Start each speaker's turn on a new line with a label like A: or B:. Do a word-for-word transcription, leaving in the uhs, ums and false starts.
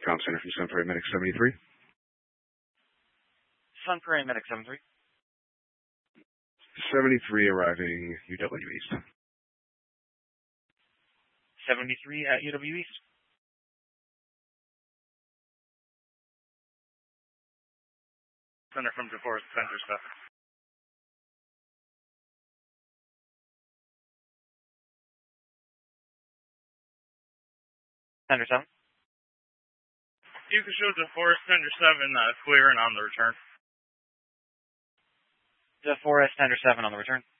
A: Com Center from Sun Prairie Medic seventy-three.
B: Sun Prairie Medic seventy-three.
A: seventy-three arriving U W East.
B: seventy-three at U W East. Center from DeForest Center stuff. Center seven. You can show DeForest Center seven uh, clear and on the return. DeForest Center seven on the return.